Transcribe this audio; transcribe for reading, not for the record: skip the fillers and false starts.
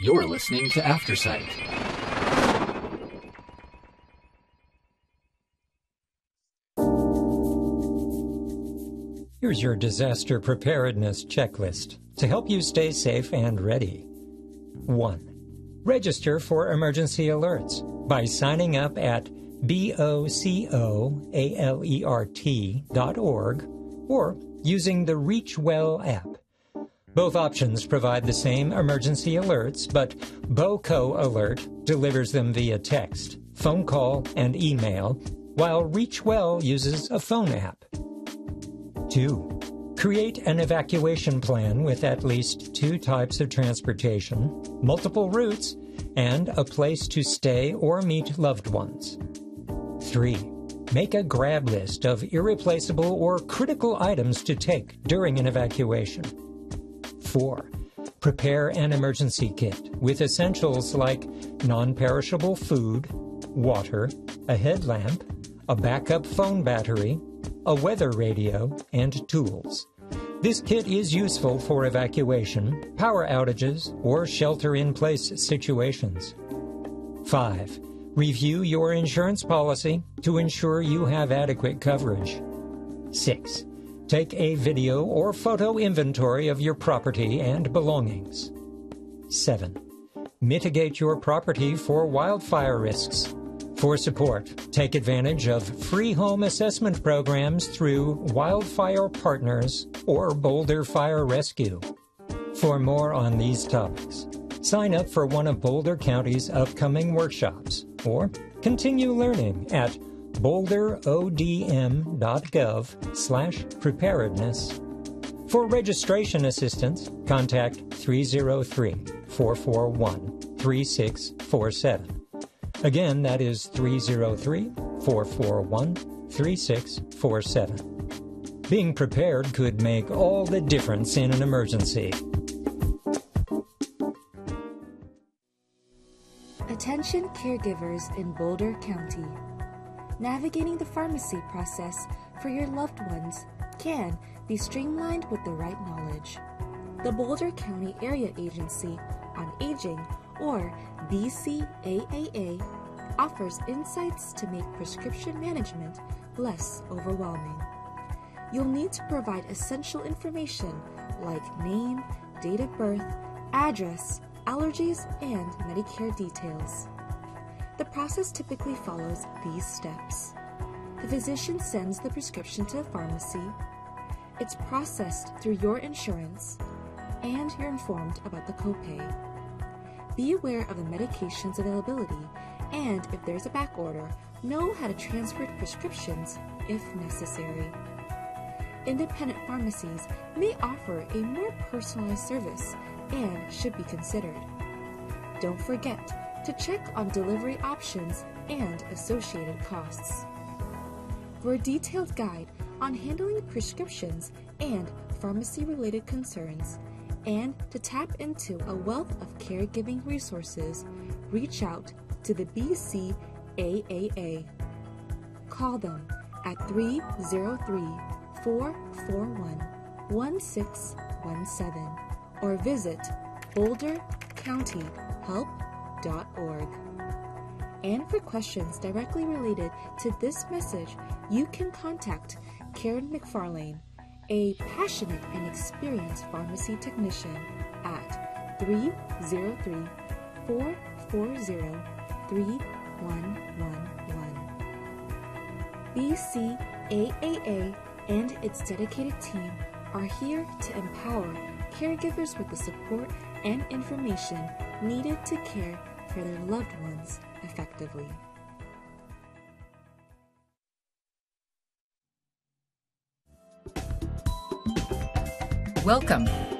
You're listening to Aftersight. Here's your disaster preparedness checklist to help you stay safe and ready. 1. Register for emergency alerts by signing up at bocoalert.org or using the ReachWell app. Both options provide the same emergency alerts, but BOCO Alert delivers them via text, phone call, and email, while ReachWell uses a phone app. 2. Create an evacuation plan with at least 2 types of transportation, multiple routes, and a place to stay or meet loved ones. 3. Make a grab list of irreplaceable or critical items to take during an evacuation. 4. Prepare an emergency kit with essentials like non-perishable food, water, a headlamp, a backup phone battery, a weather radio, and tools. This kit is useful for evacuation, power outages, or shelter-in-place situations. 5. Review your insurance policy to ensure you have adequate coverage. 6. Take a video or photo inventory of your property and belongings. 7. Mitigate your property for wildfire risks. For support, take advantage of free home assessment programs through Wildfire Partners or Boulder Fire Rescue. For more on these topics, sign up for one of Boulder County's upcoming workshops or continue learning at boulderodm.gov/preparedness. For registration assistance, contact 303-441-3647. Again, that is 303-441-3647. Being prepared could make all the difference in an emergency. Attention caregivers in Boulder County. Navigating the pharmacy process for your loved ones can be streamlined with the right knowledge. The Boulder County Area Agency on Aging, or BCAAA, offers insights to make prescription management less overwhelming. You'll need to provide essential information like name, date of birth, address, allergies, and Medicare details. The process typically follows these steps. The physician sends the prescription to the pharmacy, it's processed through your insurance, and you're informed about the copay. Be aware of the medication's availability, and if there's a back order, know how to transfer prescriptions if necessary. Independent pharmacies may offer a more personalized service and should be considered. Don't forget to check on delivery options and associated costs. For a detailed guide on handling prescriptions and pharmacy-related concerns, and to tap into a wealth of caregiving resources, reach out to the BCAAA. Call them at 303-441-1617 or visit bouldercountyhelp.org. And for questions directly related to this message, you can contact Karen McFarlane, a passionate and experienced pharmacy technician, at 303-440-3111. BCAAA and its dedicated team are here to empower caregivers with the support and information needed to care for their loved ones effectively. Welcome